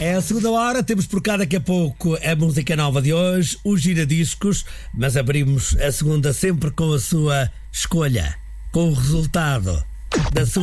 É a segunda hora, temos por cá daqui a pouco a música nova de hoje, os giradiscos, mas abrimos a segunda sempre com a sua escolha, com o resultado da sua